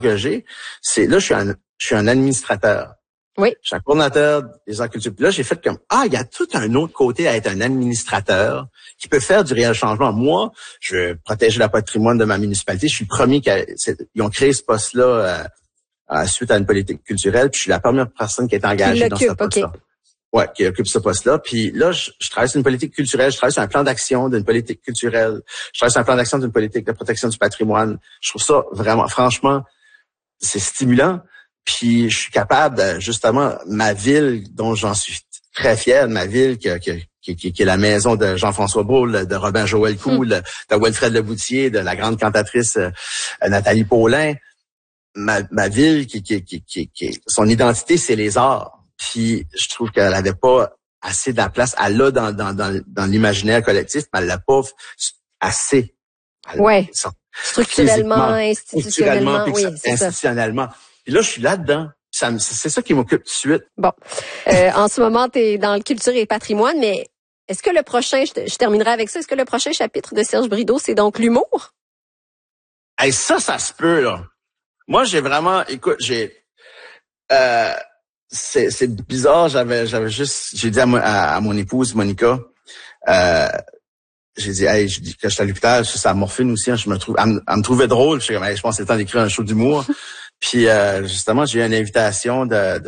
que j'ai, c'est là, je suis un administrateur. Oui. Je suis un coordonnateur des arts culturels. Puis là, j'ai fait comme, il y a tout un autre côté à être un administrateur qui peut faire du réel changement. Moi, je veux protéger le patrimoine de ma municipalité. Je suis le premier ils ont créé ce poste-là suite à une politique culturelle. Puis je suis la première personne qui est engagée dans ce poste-là. Okay. Ouais, qui occupe ce poste-là. Puis là, je travaille sur une politique culturelle, je travaille sur un plan d'action d'une politique culturelle, je travaille sur un plan d'action d'une politique de protection du patrimoine. Je trouve ça vraiment, franchement, c'est stimulant. Puis je suis capable, justement, ma ville, dont j'en suis très fier, ma ville qui est la maison de Jean-François Brault, de Robin Joël Coux, de Wilfred Leboutier, de la grande cantatrice Nathalie Paulin. Ma ville qui son identité, c'est les arts. Puis je trouve qu'elle avait pas assez de la place. Elle l'a dans l'imaginaire collectif, mais elle l'a pas assez. Ouais. Structurellement, institutionnellement, oui, institutionnellement. Puis là, je suis là-dedans. C'est ça qui m'occupe tout de suite. Bon. En ce moment, tu es dans le culture et patrimoine, mais est-ce que le prochain, je terminerai avec ça, est-ce que le prochain chapitre de Serge Brideau, c'est donc l'humour? Hey, ça se peut, là. Moi, j'ai vraiment, écoute, c'est bizarre, j'ai dit à mon épouse, Monica, j'ai dit que j'étais à l'hôpital, je suis à morphine aussi, elle me trouvait drôle, je pense que c'est le temps d'écrire un show d'humour. Puis, justement, j'ai eu une invitation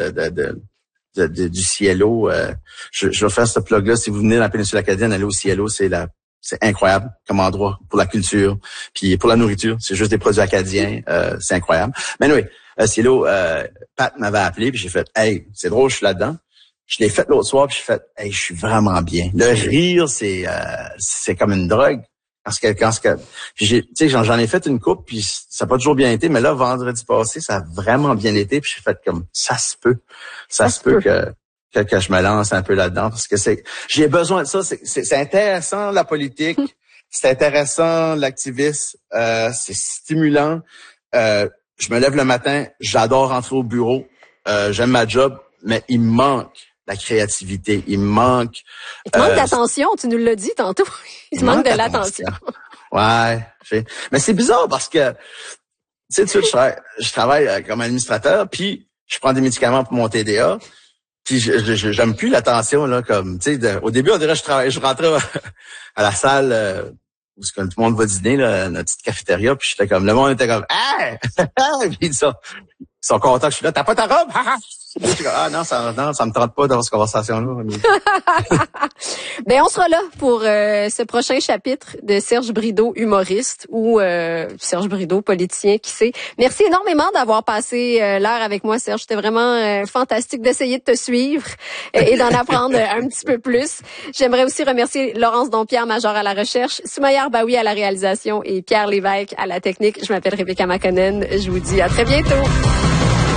du Cielo, je vais faire ce plug-là, si vous venez dans la péninsule acadienne, allez au Cielo, c'est incroyable comme endroit pour la culture, puis pour la nourriture, c'est juste des produits acadiens, c'est incroyable. Mais oui, Cielo, Pat m'avait appelé, puis j'ai fait, hey, c'est drôle, je suis là-dedans. Je l'ai fait l'autre soir, puis j'ai fait, hey, je suis vraiment bien. Le rire, c'est comme une drogue. Tu sais, j'en ai fait une coupe, puis ça n'a pas toujours bien été, mais là, vendredi passé, ça a vraiment bien été, puis j'ai fait comme, ça se peut que je me lance un peu là-dedans, parce que j'ai besoin de ça, c'est intéressant, la politique, c'est intéressant, l'activisme, c'est stimulant, je me lève le matin, j'adore rentrer au bureau, j'aime ma job, mais il me manque la créativité, il me manque... Il te manque d'attention, tu nous l'as dit tantôt, il te manque de l'attention. Ouais, mais c'est bizarre parce que, tu sais, je travaille comme administrateur, puis je prends des médicaments pour mon TDA, puis j'aime plus l'attention, là, comme, tu sais, au début, on dirait je rentrais à la salle où tout le monde va dîner, là, notre petite cafétéria, puis j'étais comme, le monde était comme, hey! Puis ils sont contents que je suis là, t'as pas ta robe? Non, ça me tente pas d'avoir cette conversation-là. Ben, on sera là pour ce prochain chapitre de Serge Brideau, humoriste, ou Serge Brideau, politicien, qui sait. Merci énormément d'avoir passé l'heure avec moi, Serge. C'était vraiment fantastique d'essayer de te suivre et d'en apprendre un petit peu plus. J'aimerais aussi remercier Laurence Dompierre, major à la recherche, Soumaïa Arbaoui à la réalisation et Pierre Lévesque à la technique. Je m'appelle Rebecca Makonnen. Je vous dis à très bientôt.